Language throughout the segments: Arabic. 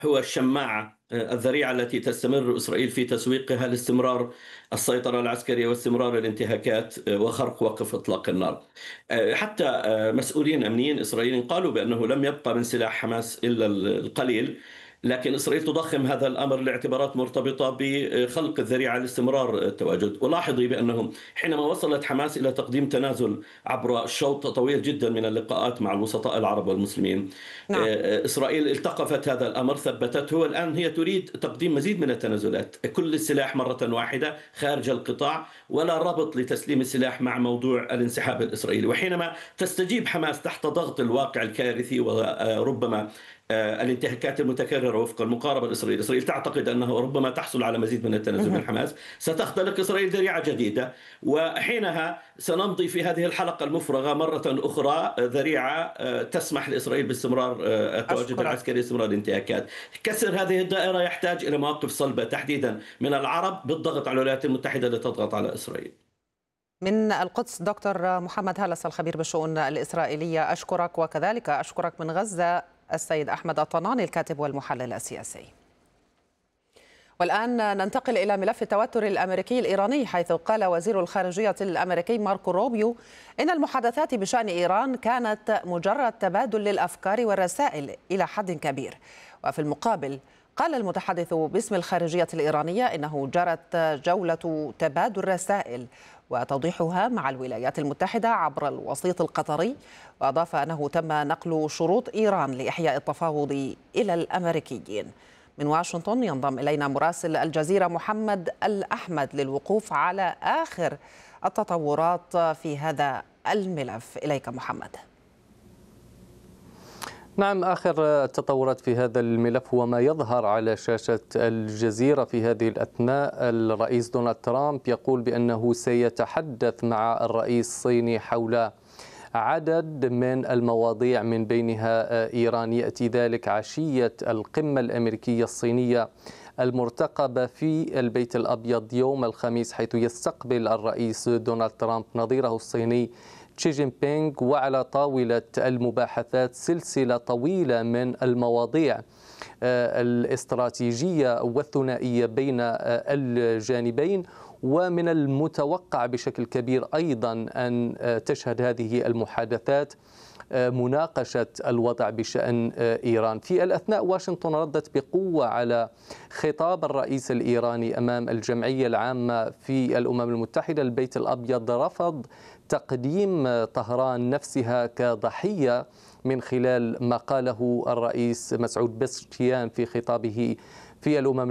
هو الشماعة الذريعة التي تستمر إسرائيل في تسويقها لاستمرار السيطرة العسكرية واستمرار الانتهاكات وخرق وقف إطلاق النار. حتى مسؤولين أمنيين إسرائيليين قالوا بأنه لم يبقى من سلاح حماس إلا القليل، لكن إسرائيل تضخم هذا الأمر لاعتبارات مرتبطة بخلق الذريعة لاستمرار التواجد. ولاحظي بأنه حينما وصلت حماس إلى تقديم تنازل عبر شوط طويل جدا من اللقاءات مع الوسطاء العرب والمسلمين، نعم. إسرائيل التقفت هذا الأمر، ثبتته، والآن هي تريد تقديم مزيد من التنازلات، كل السلاح مرة واحدة خارج القطاع، ولا ربط لتسليم السلاح مع موضوع الانسحاب الإسرائيلي. وحينما تستجيب حماس تحت ضغط الواقع الكارثي وربما الانتهاكات المتكررة وفق المقاربة الإسرائيلية، إسرائيل تعتقد أنه ربما تحصل على مزيد من التنازل من مهم. حماس، ستختلق إسرائيل ذريعة جديدة، وحينها سنمضي في هذه الحلقة المفرغة مرة أخرى ذريعة تسمح لإسرائيل باستمرار التواجد أشكرك. العسكري، استمرار الانتهاكات. كسر هذه الدائرة يحتاج إلى مواقف صلبة تحديدا من العرب بالضغط على الولايات المتحدة لتضغط على إسرائيل. من القدس دكتور محمد هلس الخبير بالشؤون الإسرائيلية أشكرك، وكذلك أشكرك من غزة السيد أحمد الطناني الكاتب والمحلل السياسي. والآن ننتقل إلى ملف التوتر الأمريكي الإيراني، حيث قال وزير الخارجية الأمريكي ماركو روبيو إن المحادثات بشأن إيران كانت مجرد تبادل للأفكار والرسائل إلى حد كبير. وفي المقابل قال المتحدث باسم الخارجية الإيرانية إنه جرت جولة تبادل رسائل وتوضيحها مع الولايات المتحدة عبر الوسيط القطري، وأضاف أنه تم نقل شروط إيران لإحياء التفاوض إلى الأمريكيين. من واشنطن ينضم إلينا مراسل الجزيرة محمد الأحمد للوقوف على آخر التطورات في هذا الملف. إليك محمد. نعم، آخر التطورات في هذا الملف هو ما يظهر على شاشة الجزيرة في هذه الأثناء. الرئيس دونالد ترامب يقول بأنه سيتحدث مع الرئيس الصيني حول عدد من المواضيع من بينها إيران. يأتي ذلك عشية القمة الأمريكية الصينية المرتقبة في البيت الأبيض يوم الخميس، حيث يستقبل الرئيس دونالد ترامب نظيره الصيني شي جين بينغ، وعلى طاولة المباحثات سلسلة طويلة من المواضيع الاستراتيجية والثنائية بين الجانبين. ومن المتوقع بشكل كبير أيضا أن تشهد هذه المحادثات مناقشة الوضع بشأن إيران. في الأثناء واشنطن ردت بقوة على خطاب الرئيس الإيراني أمام الجمعية العامة في الأمم المتحدة. البيت الأبيض رفض تقديم طهران نفسها كضحية من خلال ما قاله الرئيس مسعود بزشكيان في خطابه في الأمم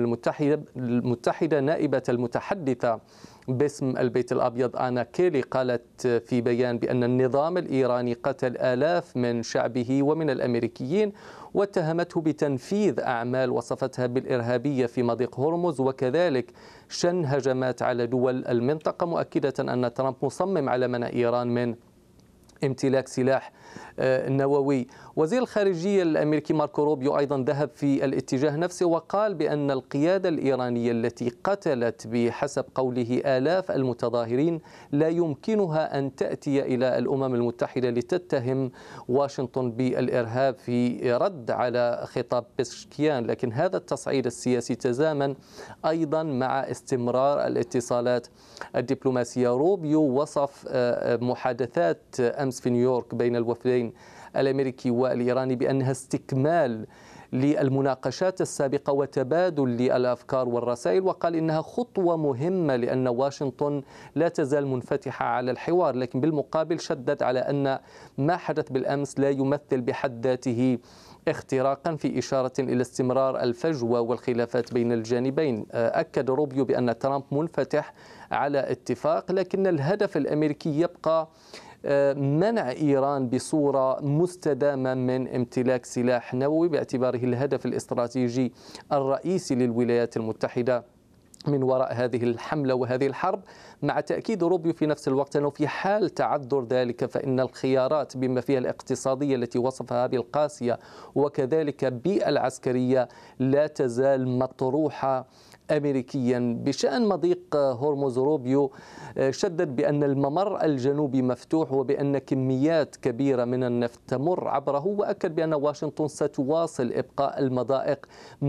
المتحدة. نائبة المتحدثة باسم البيت الأبيض آنا كيلي قالت في بيان بأن النظام الإيراني قتل آلاف من شعبه ومن الأمريكيين، واتهمته بتنفيذ أعمال وصفتها بالإرهابية في مضيق هرمز، وكذلك شن هجمات على دول المنطقة، مؤكدة أن ترامب مصمم على منع إيران من امتلاك سلاح نووي. وزير الخارجية الأمريكي ماركو روبيو أيضا ذهب في الاتجاه نفسه، وقال بأن القيادة الإيرانية التي قتلت بحسب قوله آلاف المتظاهرين لا يمكنها أن تأتي إلى الأمم المتحدة لتتهم واشنطن بالإرهاب، في رد على خطاب بزشكيان. لكن هذا التصعيد السياسي تزامن أيضا مع استمرار الاتصالات الدبلوماسية. روبيو وصف محادثات أمس في نيويورك بين الوفدين الأمريكي والإيراني بأنها استكمال للمناقشات السابقة وتبادل للأفكار والرسائل، وقال إنها خطوة مهمة لأن واشنطن لا تزال منفتحة على الحوار. لكن بالمقابل شدد على أن ما حدث بالأمس لا يمثل بحد ذاته اختراقا، في إشارة إلى استمرار الفجوة والخلافات بين الجانبين. أكد روبيو بأن ترامب منفتح على اتفاق، لكن الهدف الأمريكي يبقى منع إيران بصورة مستدامة من امتلاك سلاح نووي، باعتباره الهدف الاستراتيجي الرئيسي للولايات المتحدة من وراء هذه الحملة وهذه الحرب، مع تأكيد روبيو في نفس الوقت أنه في حال تعذر ذلك فإن الخيارات بما فيها الاقتصادية التي وصفها بالقاسية وكذلك بالعسكرية لا تزال مطروحة أمريكيا. بشأن مضيق هرمز، روبيو شدد بأن الممر الجنوبي مفتوح وبأن كميات كبيرة من النفط تمر عبره، وأكد بأن واشنطن ستواصل إبقاء المضائق